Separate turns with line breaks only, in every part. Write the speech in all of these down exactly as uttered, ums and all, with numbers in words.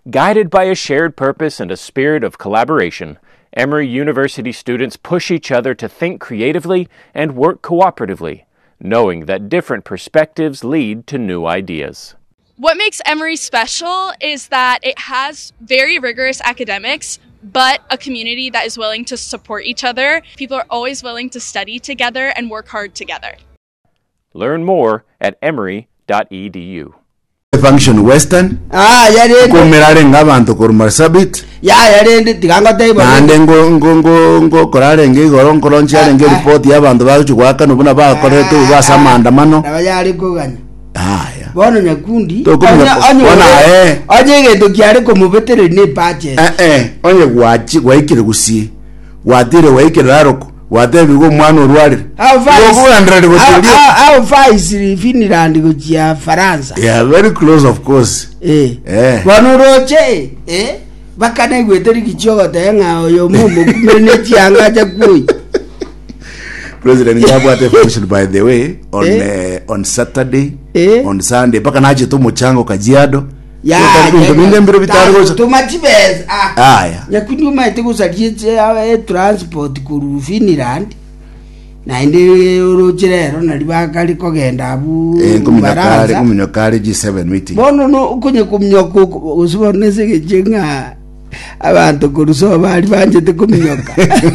Guided by a shared purpose and a spirit of collaboration, Emory University students push each other to think creatively and work cooperatively, knowing that different perspectives lead to new ideas.
What makes Emory special is that it has very rigorous academics, but a community that is willing to support each other. People are always willing to study together and work hard together.
Learn more at emory dot e d u.
Function Western.
Ah, ya de.
Kumirare ngabantu ku Marsabit.
Ya ya de tigango table.
Ande ngo ngo ngo ngo korare ngi goron koronchi are ngi report y'abantu bacukwaka nubuna bakore tu basamanda mano.
Abajari kuganya.
Ah ya.
Bono nyakundi.
Ona eh.
Onyege to kyare ko mubetere ne pache.
Eh eh. Onye gwachi gwaikire gusi. Wadire waikire raroko. Whatever go mwana urwari.
How far is
how,
how far is Finland go to France?
Yeah, very close of course.
Eh.
Eh.
Wanoroche. Eh. Bakane gweteri kichogo tenga oyo mumu kumene chianga chakui.
President Nyabwate function by the way on eh? uh, on Saturday, eh? On Sunday baka naje to muchango Kajiado.
Ya,
nduminde mbiro bitaro go.
Tumachibeza. Ah.
Ah ya.
Nyakundi umaite kusaliye awe transport ku Finland. Na inde urochere na libakali kogenda abu.
Eh kuminyakari kuminyakari G seven meeting.
Bono no ukunye kumnyoko usiboneze gejenga abantu kuruso bali banje te kuminyoka.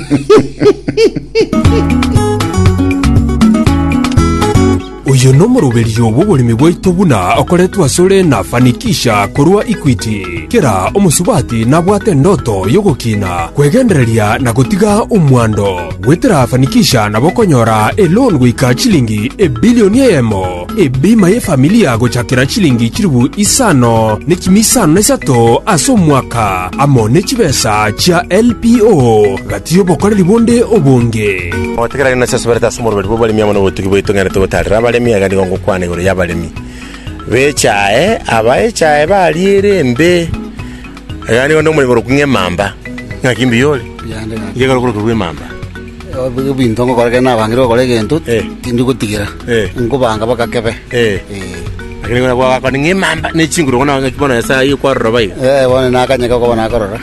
Uyu no muruberio w'uburimi bwaitu buna okoretwa sore na fanikisha kurwa Equity kera umusubati na bwate ndoto yogukina kwegendereria na gutiga umwando gwetera fanikisha na bokonyora e loan gwika chilingi e bilioni emo e bima ye familia gochakira chilingi chiribu isano ne kimisano ne sato aso mwaka amo ne chibesa cha L P O gatiyo bokoreri bonde obonge
otekera na sasoberta somorbe bobali miamono botuki boitongana to tarra bale miaga ndi ngo kwane gore yabalemi bechae abaechae balire mbe yani ngo muri ngo kunye mamba ngakimbi yole
yande
yega ngo kunye mamba
obugo bintongo koreke na bangiro koreke ento tindi gutigira ngo banga bakakebe
eh akini ngo kwa kwa nge mamba ne chinguro ngona ngibona yasa yi kwa roba yi
eh bona nakanyeka ko bona korora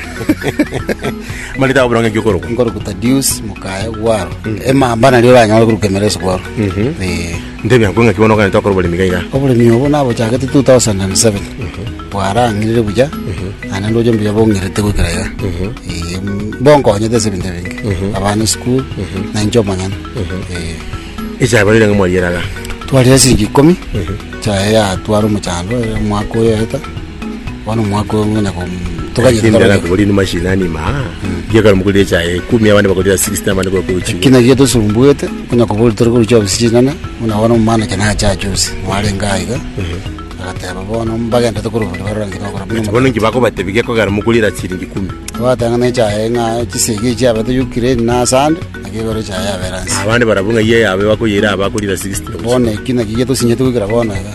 malita obronga gyokoro
ngoro kutadius mukaya gwaro emamba na lyo banyalo kurukemereso gwaro
eh ndebe yangonga kibono kana tokoro bole migaira
obole miyobo nabo chakete two thousand seven bwara ngirire buja ana ndoje mbiya bongirete gukiraya eh bongo nyete sebinde bingi abana school na njoma nyana eh
echa balira ngamwali yaraga
twali yasingi komi cha ya twaro muchando mwako yeta wana mwako ngene ko
tukagenda kubuli ni mashinani ma yega mukuli cha kumi abandi bakodira sixty abandi ko kuchi
kina yeto surumbuete kunya kubuli toro ko job sichinana unaona umana kana cha juice wale ngaiga akateba bona mbagenda to kurubuli barangi no kurubuli
bona ngibako batebike ko gara mukulira chiringi kumi
batanga ne cha enga chisege cha bato yukire na sand akigoro cha ya veransi
abandi barabunga ye yabe bakoyira abakulira sixty
bona kina yeto sinyeto kugira bona ga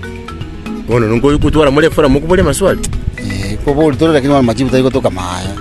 bona nungo yukutwara mule fora mukubule maswali
pobol toro lakini wana majibu taiko toka maya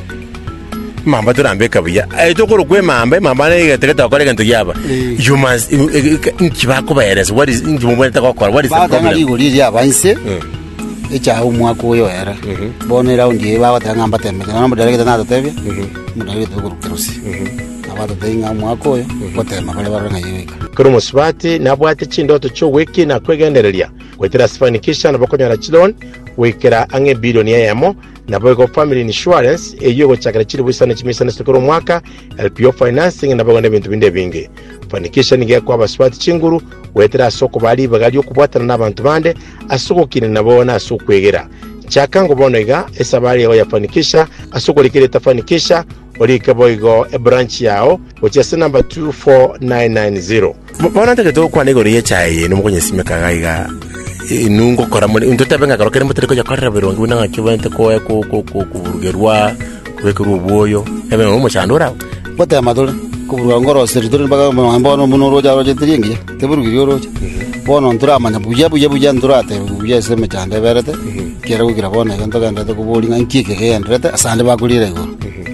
mamba turambe kabuya ay tokoro kwe mamba mamba ne teketa ko leka yaba you must nkibako bayereza what is ngimubona takokora what is the problem
bali goli ya banse echa umwako yo era bone round ye ba watanga mbate mbe na mbadala kita na totevya mudali to kurukerusi abata tenga umwako yo botema bale baranga yiwika
kuru musbati na bwate chindoto cho wiki na kwegendereria kwetera sifanikisha na bokonyara chilon wekera ange bilioni yamo na boyko family insurance eyo gochakira chiri busana chimisana sokoro mwaka L P O financing na bogonde bintu binde bingi fanikisha nige kwa baswati chinguru wetera soko bali bagali okubwatana nabantu bande asoko kine nabona asokwegera chakango bonoiga esabali ya fanikisha asoko likire tafanikisha olika boygo e branch yao ochese number two four nine nine zero bona teketo kwa nego ye chaye no mukonye simeka gaiga nungo kora muri ndote benga karokere mutere ko yakora berongi buna kibante ko ko ko kurugerwa kwekuru uboyo ebe no muchandura
bote amadole kuruga ngoro seritori baga mbono munoro jaro jetringi teburugiro roje bono ndura manya buya buya buya ndura te buya seme chande berete kera kugira bona kanto kanda to kuboli ngankike ke andrete asande bakulire go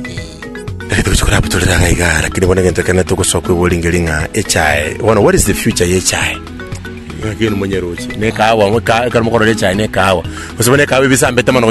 eto chokora butolera ngaiga lakini bona ngento kana to kusokwe bolingelinga echae bona what is the future ye chai ngakini mwenye rochi ne kawa ka ka mukoro le chai ne kawa usibone kawa bisambe tamano